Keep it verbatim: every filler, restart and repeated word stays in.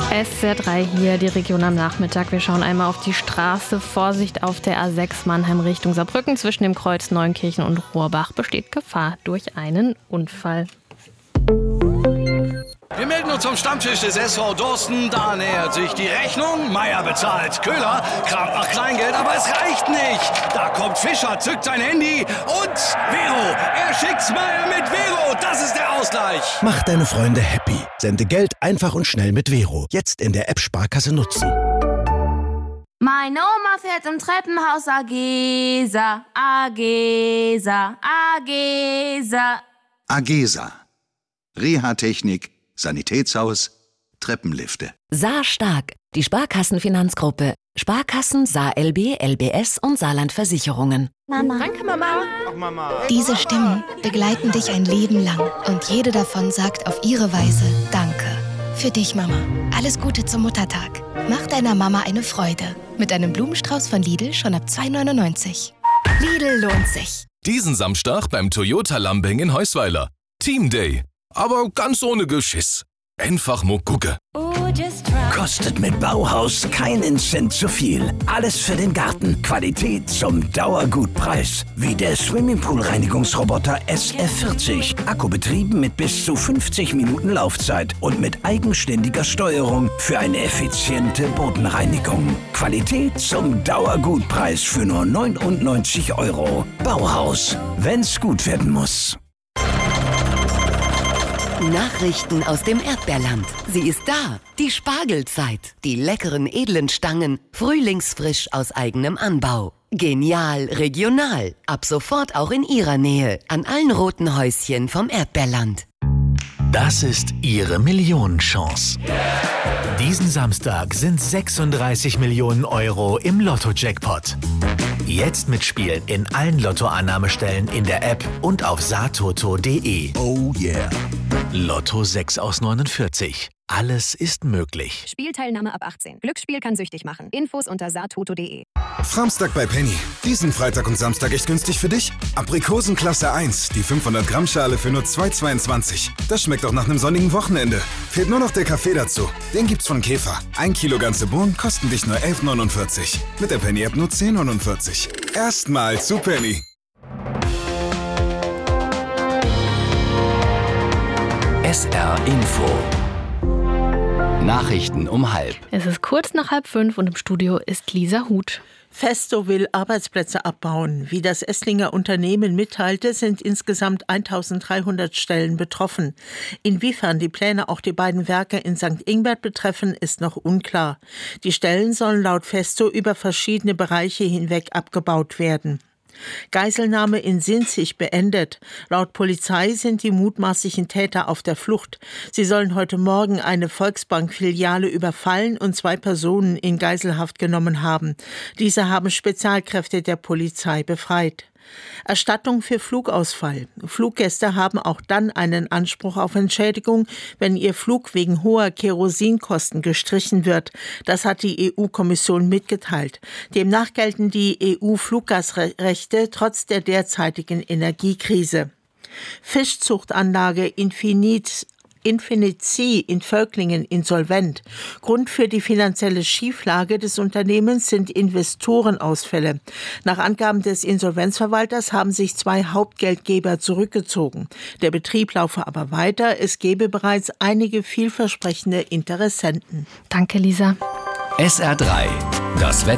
S R drei hier, die Region am Nachmittag. Wir schauen einmal auf die Straße. Vorsicht auf der A sechs Mannheim Richtung Saarbrücken. Zwischen dem Kreuz Neunkirchen und Rohrbach besteht Gefahr durch einen Unfall. Wir melden uns vom Stammtisch des S V Dorsten. Da nähert sich die Rechnung. Meier bezahlt. Köhler kramt nach Kleingeld, aber es reicht nicht. Da kommt Fischer, zückt sein Handy und Vero. Er schickt's Meier mit Vero. Das ist der Ausgleich. Mach deine Freunde happy. Sende Geld einfach und schnell mit Vero. Jetzt in der App Sparkasse nutzen. Meine Oma fährt im Treppenhaus Agesa, Agesa, Agesa. Agesa. Reha-Technik, Sanitätshaus, Treppenlifte. Saar stark, die Sparkassenfinanzgruppe. Sparkassen, Saar L B, L B S und Saarland Versicherungen. Mama. Danke, Mama. Ach, Mama. Diese Stimmen begleiten dich ein Leben lang und jede davon sagt auf ihre Weise Danke. Für dich, Mama. Alles Gute zum Muttertag. Mach deiner Mama eine Freude. Mit einem Blumenstrauß von Lidl schon ab zwei neunundneunzig. Lidl lohnt sich. Diesen Samstag beim Toyota Lambing in Heusweiler. Team Day. Aber ganz ohne Geschiss. Einfach mal gucken. Kostet mit Bauhaus keinen Cent zu viel. Alles für den Garten. Qualität zum Dauergutpreis. Wie der Swimmingpool-Reinigungsroboter S F vierzig. Akkubetrieben mit bis zu fünfzig Minuten Laufzeit und mit eigenständiger Steuerung für eine effiziente Bodenreinigung. Qualität zum Dauergutpreis für nur neunundneunzig Euro. Bauhaus. Wenn's gut werden muss. Nachrichten aus dem Erdbeerland. Sie ist da, die Spargelzeit. Die leckeren, edlen Stangen, frühlingsfrisch aus eigenem Anbau. Genial, regional. Ab sofort auch in Ihrer Nähe, an allen roten Häuschen vom Erdbeerland. Das ist Ihre Millionenchance. Diesen Samstag sind sechsunddreißig Millionen Euro im Lotto-Jackpot. Jetzt mitspielen in allen Lottoannahmestellen in der App und auf saartoto punkt de. Oh yeah. Lotto sechs aus neunundvierzig. Alles ist möglich. Spielteilnahme ab achtzehn. Glücksspiel kann süchtig machen. Infos unter saartoto punkt de. Samstag bei Penny. Diesen Freitag und Samstag echt günstig für dich? Aprikosen Klasse eins, die fünfhundert Gramm Schale für nur zwei Euro zweiundzwanzig. Das schmeckt auch nach einem sonnigen Wochenende. Fehlt nur noch der Kaffee dazu. Den gibt's von Käfer. Ein Kilo ganze Bohnen kosten dich nur elf Euro neunundvierzig. Mit der Penny-App nur zehn Euro neunundvierzig. Erstmal zu Penny. S R Info. Nachrichten um halb. Es ist kurz nach halb fünf und im Studio ist Lisa Huth. Festo will Arbeitsplätze abbauen. Wie das Esslinger Unternehmen mitteilte, sind insgesamt eintausenddreihundert Stellen betroffen. Inwiefern die Pläne auch die beiden Werke in Sankt Ingbert betreffen, ist noch unklar. Die Stellen sollen laut Festo über verschiedene Bereiche hinweg abgebaut werden. Geiselnahme in Sinzig beendet. Laut Polizei sind die mutmaßlichen Täter auf der Flucht. Sie sollen heute Morgen eine Volksbank-Filiale überfallen und zwei Personen in Geiselhaft genommen haben. Diese haben Spezialkräfte der Polizei befreit. Erstattung für Flugausfall. Fluggäste haben auch dann einen Anspruch auf Entschädigung, wenn ihr Flug wegen hoher Kerosinkosten gestrichen wird. Das hat die E U-Kommission mitgeteilt. Demnach gelten die E U-Fluggastrechte trotz der derzeitigen Energiekrise. Fischzuchtanlage Infinit Infinity in Völklingen insolvent. Grund für die finanzielle Schieflage des Unternehmens sind Investorenausfälle. Nach Angaben des Insolvenzverwalters haben sich zwei Hauptgeldgeber zurückgezogen. Der Betrieb laufe aber weiter. Es gebe bereits einige vielversprechende Interessenten. Danke, Lisa. S R drei. Das Wetter.